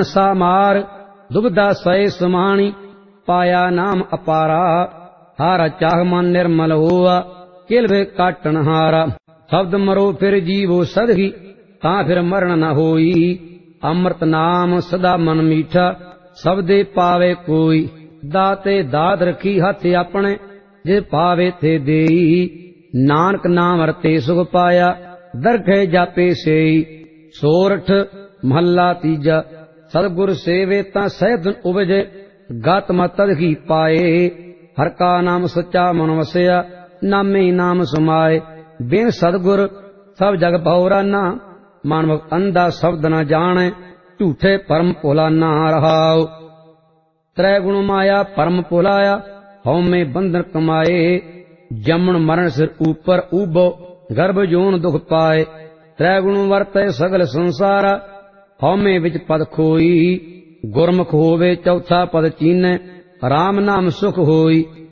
मनसा मार दुबदा सय समाणी, पाया नाम अपारा, हारा चाह मन निर्मल होआ, किल वे काटन हारा। शब्द मरो फिर जीवो सदही, तां फिर मरण न होई, अमृत नाम सदा मन मीठा, सबदे पावे कोई। दाते दात रखी हथ अपने, जे पावे थे देई, नानक नाम रते सुख पाया, दरखे जापे सेई। सोरठ महला तीजा। सतगुर सेवे तां सहज उपजे, गत मत तदही पाए, हर का नाम सच्चा मन वसया, नामे नाम समाए। बिन सतगुर सब जग भौराना, मानव अंधा शब्द न जाने, झूठे परम भोला ना रहाओ। त्रै गुण माया परम भुलाया, हौमे बंधन कमाए, जमन मरण सिर ऊपर उबो, गर्भ जोन दुख पाए। त्रै गुण वरतै सगल संसारा, हौमे विच पद खोई, गुरमुख होवे चौथा पद चीनै, राम नाम सुख होई।